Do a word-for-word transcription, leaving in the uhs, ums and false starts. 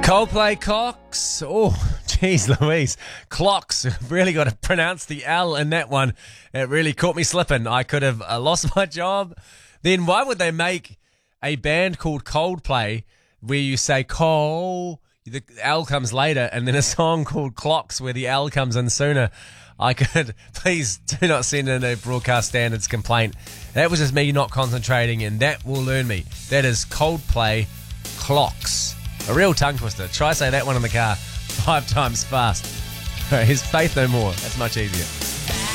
Coldplay Cox. Oh, geez Louise. Clocks. Really got to pronounce the L in that one. It really caught me slipping. I could have uh, lost my job. Then why would they make a band called Coldplay where you say Cole, the L comes later, and then a song called Clocks where the L comes in sooner? I could, please do not send in a broadcast standards complaint. That was just me not concentrating, and that will learn me. That is Coldplay Clocks. A real tongue twister. Try say that one in the car five times fast. Here's Faith No More. That's much easier.